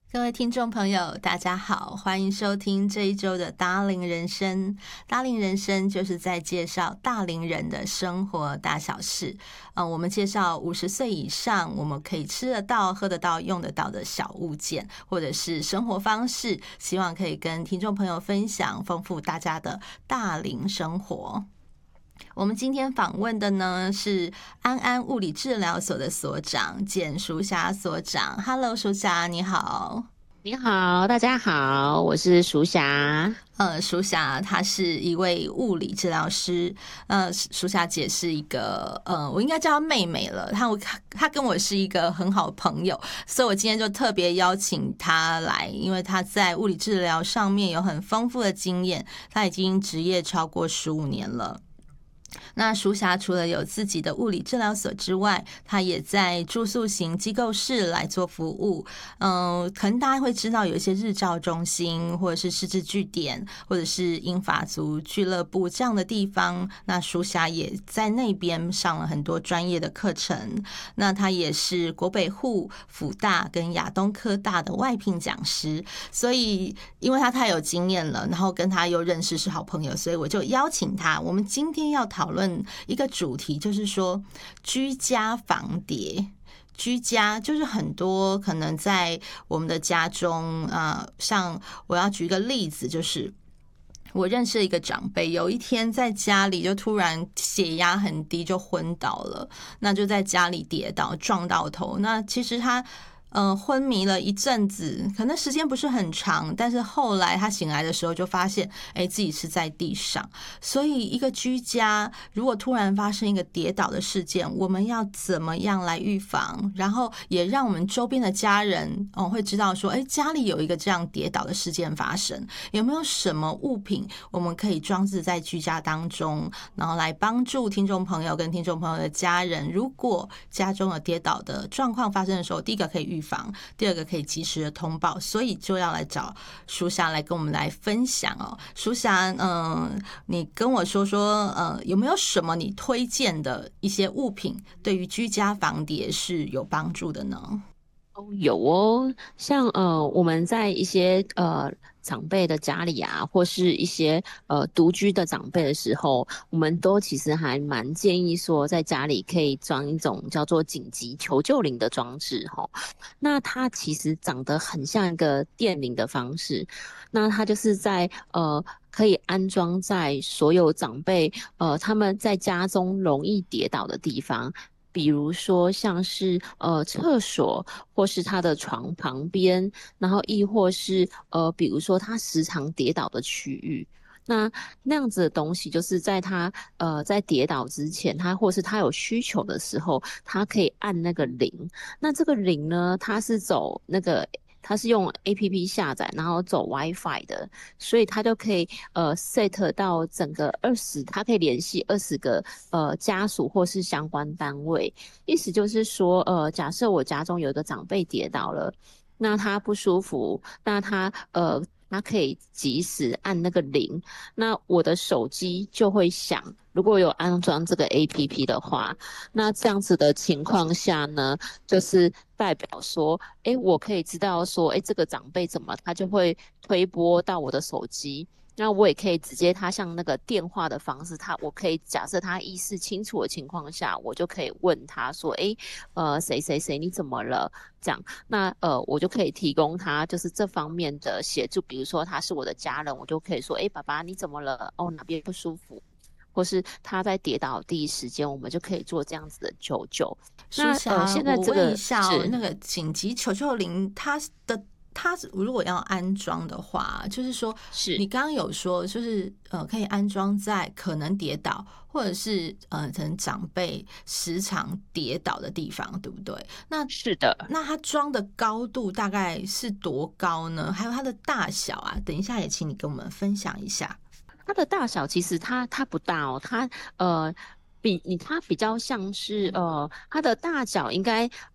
各位听众朋友，大家好，欢迎收听这一周的大龄人生。大龄人生就是在介绍大龄人的生活大小事。我们介绍50岁以上，我们可以吃得到、喝得到、用得到的小物件，或者是生活方式，希望可以跟听众朋友分享，丰富大家的大龄生活。我们今天访问的呢是安安物理治疗所的所长简淑霞所长。Hello， 淑霞你好。 你好，大家好，我是淑霞。 淑霞她是一位物理治疗师。淑霞姐是一个我应该叫她妹妹了。她跟我是一个很好的朋友，所以我今天就特别邀请她来，因为她在物理治疗上面有很丰富的经验，她已经职业超过15年了。那淑霞除了有自己的物理治疗所之外，她也在住宿型机构室来做服务。可能大家会知道有一些日照中心，或者是失智据点，或者是英法族俱乐部这样的地方。那淑霞也在那边上了很多专业的课程。那她也是国北护、辅大跟亚东科大的外聘讲师。所以因为她太有经验了，然后跟她又认识是好朋友，所以我就邀请她。我们今天要讨论一个主题，就是说居家防谍。居家就是很多可能在我们的家中，像我要举一个例子，就是我认识一个长辈，有一天在家里就突然血压很低，就昏倒了。那就在家里跌倒撞到头。那其实他昏迷了一阵子，可能时间不是很长，但是后来他醒来的时候就发现，自己是在地上。所以一个居家如果突然发生一个跌倒的事件，我们要怎么样来预防？然后也让我们周边的家人会知道说，家里有一个这样跌倒的事件发生，有没有什么物品我们可以装置在居家当中，然后来帮助听众朋友跟听众朋友的家人，如果家中有跌倒的状况发生的时候，第一个可以预防，第二个可以及时的通报。所以就要来找淑霞来跟我们来分享哦。淑霞，你跟我说说，有没有什么你推荐的一些物品，对于居家防谍是有帮助的呢？ 有哦，像我们在一些长辈的家里啊，或是一些独居的长辈的时候，我们都其实还蛮建议说，在家里可以装一种叫做紧急求救铃的装置哈。那它其实长得很像一个电铃的方式，那它就是在可以安装在所有长辈他们在家中容易跌倒的地方。比如说像是厕所，或是他的床旁边，然后亦或是比如说他时常跌倒的区域。那样子的东西，就是在他在跌倒之前，他或是他有需求的时候，他可以按那个铃。那这个铃呢，它是用 APP 下载，然后走 WiFi 的，所以它就可以set 到整个它可以联系20个家属或是相关单位。意思就是说，假设我家中有一个长辈跌倒了，那他不舒服，那他可以及时按那个铃，那我的手机就会响。如果有安装这个 APP 的话，那这样子的情况下呢，就是代表说，我可以知道说，这个长辈怎么，他就会推播到我的手机。那我也可以直接，他像那个电话的方式，我可以假设他意识清楚的情况下，我就可以问他说，谁谁谁你怎么了？这样，那我就可以提供他就是这方面的协助，比如说他是我的家人，我就可以说，爸爸你怎么了？哦，哪边不舒服？或是他在跌倒的第一时间，我们就可以做这样子的求救。那淑霞， 现在我问一这个下哦， 是那个紧急求救铃，它如果要安装的话，就是说是你刚刚有说，就是可以安装在可能跌倒，或者是可能长辈时常跌倒的地方，对不对？那是的， 那它装的高度大概是多高呢？还有它的大小啊，等一下也请你跟我们分享一下。 它的大小其实它不大哦，它比较像是它的大小应该